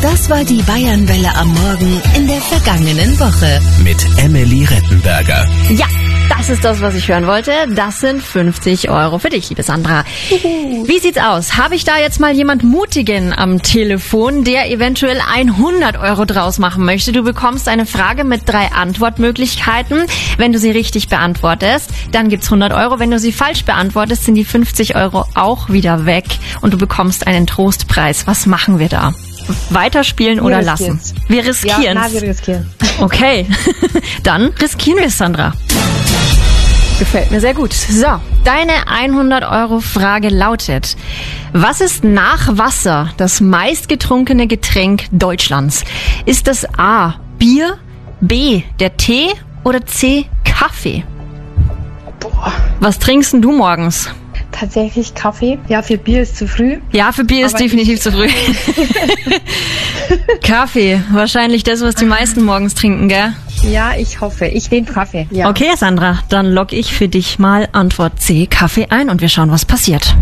Das war die Bayernwelle am Morgen in der vergangenen Woche. Mit Emily Rettenberger. Ja, das ist das, was ich hören wollte. Das sind 50 € für dich, liebe Sandra. Wie sieht's aus? Habe ich da jetzt mal jemand Mutigen am Telefon, der eventuell 100 € draus machen möchte? Du bekommst eine Frage mit 3 Antwortmöglichkeiten. Wenn du sie richtig beantwortest, dann gibt's 100 €. Wenn du sie falsch beantwortest, sind die 50 € auch wieder weg und du bekommst einen Trostpreis. Was machen wir da? Weiterspielen oder lassen? Wir riskieren. Ja, wir riskieren. Okay, dann riskieren wir es, Sandra. Gefällt mir sehr gut. So, deine 100 € Frage lautet: Was ist nach Wasser das meistgetrunkene Getränk Deutschlands? Ist das A, Bier, B, der Tee oder C, Kaffee? Boah. Was trinkst denn du morgens? Tatsächlich Kaffee. Ja, für Bier ist zu früh. Ja, für Bier ist definitiv zu früh. Kaffee, wahrscheinlich das, was die meisten morgens trinken, gell? Ja, ich hoffe. Ich nehme Kaffee. Ja. Okay, Sandra, dann logge ich für dich mal Antwort C, Kaffee ein und wir schauen, was passiert.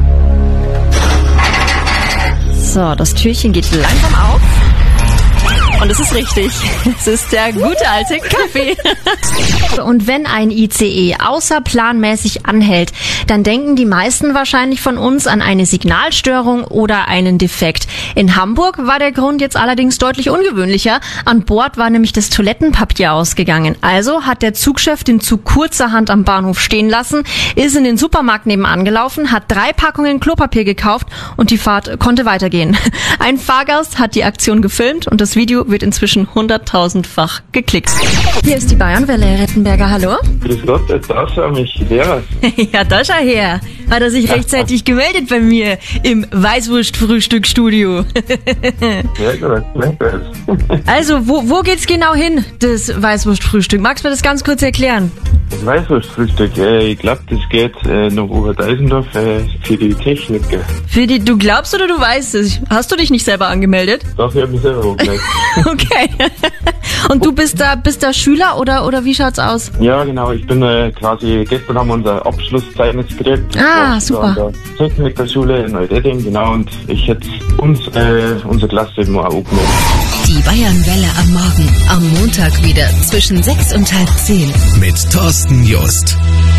So, das Türchen geht langsam auf. Und es ist richtig. Es ist der gute alte Kaffee. Und wenn ein ICE außerplanmäßig anhält, dann denken die meisten wahrscheinlich von uns an eine Signalstörung oder einen Defekt. In Hamburg war der Grund jetzt allerdings deutlich ungewöhnlicher. An Bord war nämlich das Toilettenpapier ausgegangen. Also hat der Zugchef den Zug kurzerhand am Bahnhof stehen lassen, ist in den Supermarkt nebenan gelaufen, hat 3 Packungen Klopapier gekauft und die Fahrt konnte weitergehen. Ein Fahrgast hat die Aktion gefilmt und das Video wird inzwischen 100.000-fach geklickt. Hier ist die Bayernwelle, Rettenberger, hallo? Grüß Gott, Dascha, mich Lehrer. Ja, Dascha her. Hat er sich rechtzeitig gemeldet bei mir im Weißwurst-Frühstück-Studio. Ja, gut. Also, wo geht's genau hin, das Weißwurst-Frühstück? Magst du mir das ganz kurz erklären? Das Weißwurstfrühstück, ich glaube, das geht nach Oberdeisendorf für die Techniker. Du glaubst oder du weißt es? Hast du dich nicht selber angemeldet? Doch, ich habe mich selber angemeldet. Okay. Und du bist da Schüler oder wie schaut's aus? Ja, genau, ich bin gestern haben wir unser Abschlusszeugnis gekriegt. Ah, super. An der Technikerschule in Neuredding, genau, und ich hätte unsere Klasse mal auch angemeldet. Die Bayernwelle am Morgen, am Montag wieder zwischen 6 und halb 10. Mit Thorsten Just.